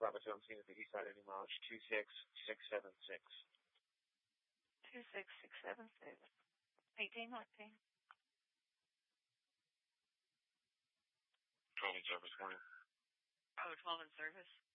Bravo 17 at the east side of New Mileage, 26676. 26676. 1819. 12 in service, morning. Oh, 12 in service.